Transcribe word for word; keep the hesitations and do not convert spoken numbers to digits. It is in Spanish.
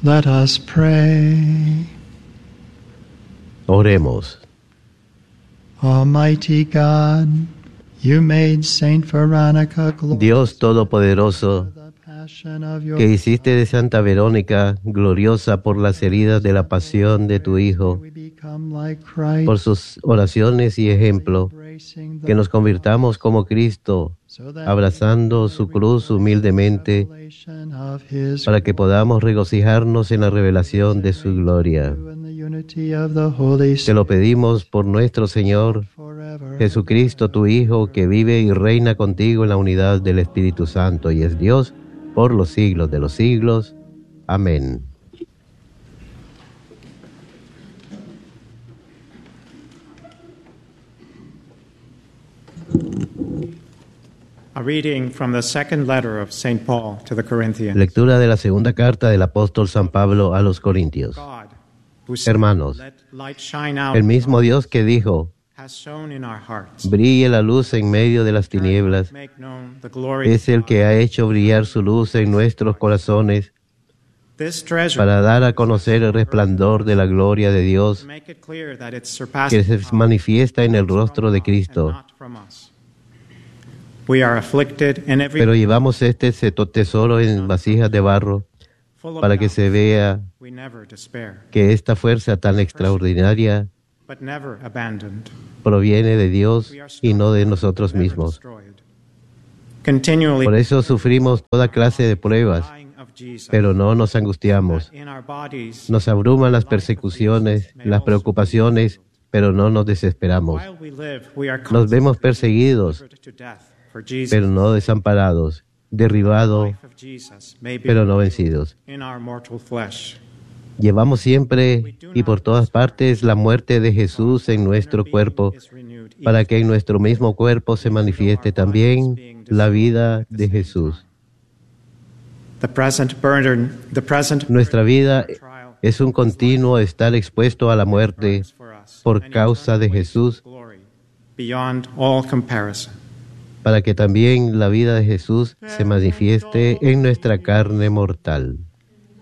Let us pray. Oremos. Almighty God, you made Saint Veronica glorious Dios Todopoderoso, for the passion of your que hiciste de Santa Verónica gloriosa por las heridas de la pasión de tu Hijo, we become like Christ, por sus oraciones y ejemplo, embracing the que nos convirtamos como Cristo, so that abrazando su cruz humildemente, revelation of his para que podamos regocijarnos en la revelación de su gloria. in the unity of the Holy Te lo pedimos por nuestro Señor forever. Jesucristo, tu Hijo, que vive y reina contigo en la unidad del Espíritu Santo y es Dios por los siglos de los siglos. Amén. A reading from the second letter of Saint Paul to the Corinthians. Lectura de la segunda carta del apóstol San Pablo a los Corintios. God, who said, Hermanos, "Let light shine out el mismo Dios que dijo, has shone in our hearts. brille la luz en medio de las tinieblas, Make known the glory es el que ha hecho brillar su luz en nuestros corazones this treasure para dar a conocer el resplandor de la gloria de Dios make it clear that it que surpasses se manifiesta en el rostro de Cristo. not from us. We are afflicted in every Pero llevamos este seto- tesoro en vasijas de barro full of para que doubt. se vea We never despair, que esta fuerza tan extraordinaria but never abandoned. proviene de Dios We are y no de strong, nosotros never mismos. destroyed. Continually Por eso sufrimos toda clase de pruebas, dying of Jesus, pero no nos angustiamos. in our bodies, Nos abruman las persecuciones, las preocupaciones, pero no nos desesperamos. while we live, we are Nos vemos perseguidos, put to death for Jesus. pero no desamparados, derribados, Life of Jesus may be pero no vencidos. in our mortal flesh. Llevamos siempre y por todas partes la muerte de Jesús en nuestro cuerpo, Is renewed para que en nuestro mismo cuerpo se manifieste también la vida de Jesús. The present burden, the present Nuestra vida trial es un continuo estar expuesto a la muerte for us por an causa de eternal weight of Jesús, glory beyond all comparison. para que también la vida de Jesús se manifieste en nuestra carne mortal.